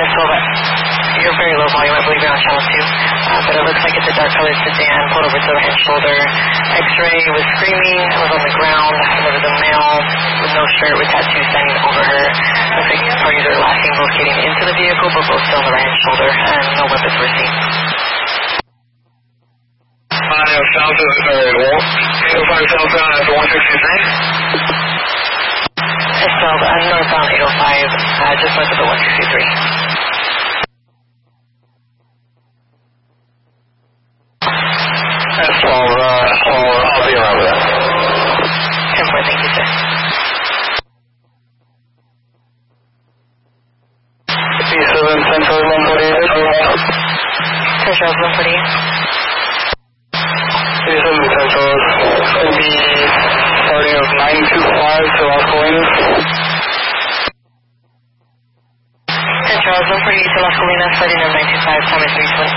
Colinas 12. You're very low volume, I believe you're on channel 2. But it looks like it's a dark colored sedan pulled over to the right shoulder. X-ray was screaming, was on the ground. There was a male with no shirt with tattoos standing over her. Looks like parties are last seen both getting into the vehicle, but both still on the right shoulder, and no weapons were seen. South of, southbound at 163. It's 12, northbound 805, just north of the 163. That's 12, I'll be around with that. 10-4, thank you, sir. B7 Central 148. Central 148. B7 Central will be starting of 925 to Las Colinas. Central 148 to Las Colinas, starting of 925, time is 3:20.